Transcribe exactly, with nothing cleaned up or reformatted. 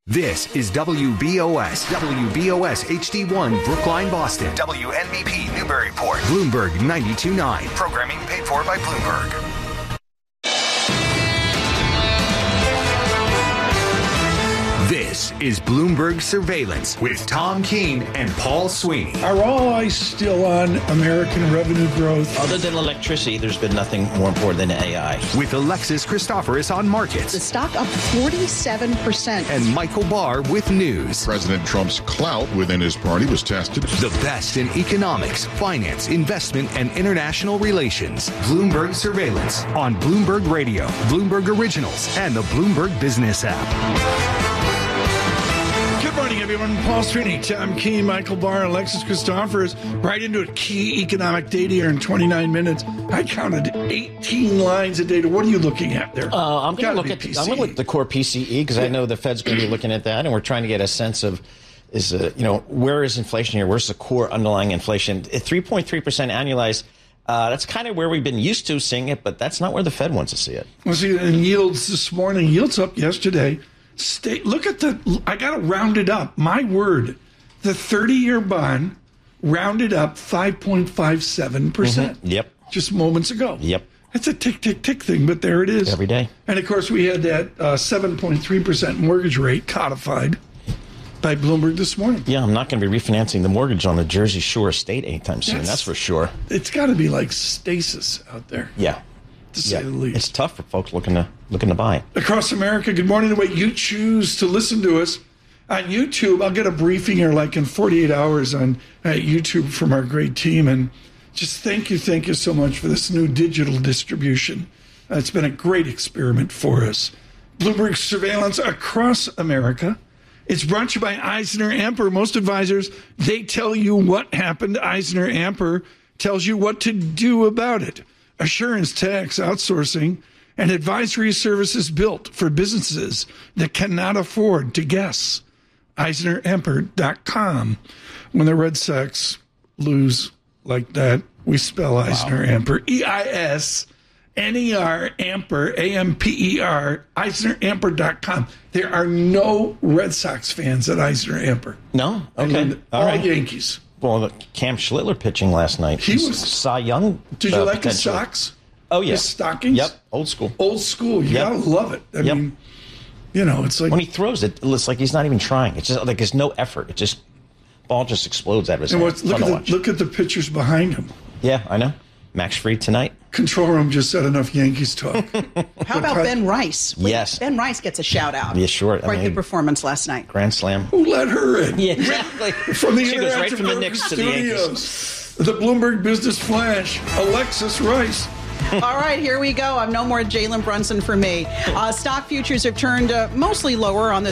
This is W B O S, W B O S H D one, Brookline, Boston. W N B P, Newburyport. Bloomberg ninety-two point nine. Programming paid for by Bloomberg. This is Bloomberg Surveillance with Tom Keene and Paul Sweeney. Are all eyes still on American revenue growth? Other than electricity, there's been nothing more important than A I. With Alexis Christoforous on markets. The stock up forty-seven percent. And Michael Barr with news. President Trump's clout within his party was tested. The best in economics, finance, investment, and international relations. Bloomberg Surveillance on Bloomberg Radio, Bloomberg Originals, and the Bloomberg Business app. Good morning, everyone. Paul Sweeney, Tom Keene, Michael Barr, Alexis Christoforous. Right into a key economic data here in twenty-nine minutes. I counted eighteen lines of data. What are you looking at there? Uh, I'm going to look at P C E. I'm going to look at the core P C E because yeah. I know the Fed's going to be looking at that, and we're trying to get a sense of is uh, you know where is inflation here? Where's the core underlying inflation? At three point three percent annualized. Uh, that's kind of where we've been used to seeing it, but that's not where the Fed wants to see it. Well, see, and yields this morning, yields up yesterday. Stay, look at the, I got to round it up. My word, the thirty-year bond rounded up five point five seven percent. Mm-hmm. Yep. Just moments ago. Yep. It's a tick, tick, tick thing, but there it is. Every day. And, of course, we had that uh, seven point three percent mortgage rate codified by Bloomberg this morning. Yeah, I'm not going to be refinancing the mortgage on the Jersey Shore estate anytime soon. That's, that's for sure. It's got to be like stasis out there. Yeah. To say yeah. the least. It's tough for folks looking to looking to buy. Across America, good morning. The way you choose to listen to us on YouTube, I'll get a briefing here like in forty-eight hours on uh, YouTube from our great team. And just thank you, thank you so much for this new digital distribution. Uh, it's been a great experiment for us. Bloomberg Surveillance across America. It's brought to you by Eisner Amper. Most advisors, they tell you what happened. Eisner Amper tells you what to do about it. Assurance, tax, outsourcing, and advisory services built for businesses that cannot afford to guess. Eisner Amper dot com. When the Red Sox lose like that, we spell wow. Eisner Amper. E I S N E R, Amper, A M P E R, Eisner Amper dot com. There are no Red Sox fans at Eisner Amper. No? Okay. All, all right. Yankees. Well, Cam Schlittler pitching last night. He He's was Cy Young. Did you uh, like his socks? Oh, yeah. His stockings? Yep. Old school. Old school. You yep. gotta love it. I yep. mean, you know, it's like when he throws it, it's like he's not even trying. It's just like there's no effort. It just ball just explodes out of his and hand. what's, look, at the, look at the pictures behind him. Yeah, I know. Max Fried tonight. Control room just said enough Yankees talk. How about Ben Rice? Wait, yes. Ben Rice gets a shout out. Yeah, sure. For a good performance last night. Grand slam. Who let her in? Yeah, exactly. From the she goes right from the Knicks to the Yankees. The Bloomberg Business Flash, Alexis Rice. All right, here we go. I'm no more Jalen Brunson for me. Uh, stock futures have turned uh, mostly lower on the